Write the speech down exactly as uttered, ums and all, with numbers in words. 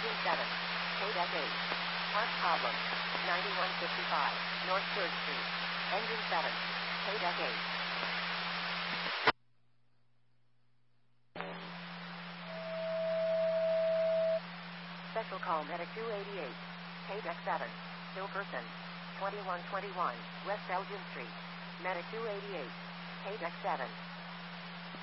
Engine seven. K-Deck eight. Part problem. ninety-one fifty-five. North third Street. Engine seven. K-Deck eight. Special call Medic two eighty-eight. K-Deck seven. Still person. twenty-one twenty-one. West Elgin Street. Medic two eighty-eight. K-Deck seven.